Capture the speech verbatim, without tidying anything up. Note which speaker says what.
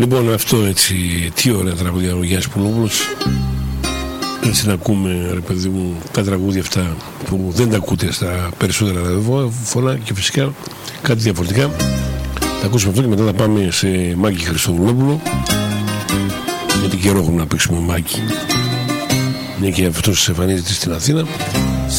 Speaker 1: Λοιπόν, αυτό έτσι, τι ωραία τραγούδια ο Γιάννης Πουλόπουλος. Έτσι να ακούμε, ρε παιδί μου, τα τραγούδια αυτά που δεν τα ακούτε στα περισσότερα ραδιόφωνα και φυσικά κάτι διαφορετικά. Θα ακούσουμε αυτό και μετά θα πάμε σε Μάκη Χριστοδουλόπουλο, γιατί καιρό έχουμε να παίξουμε Μάκη, μια και αυτός εμφανίζεται στην Αθήνα.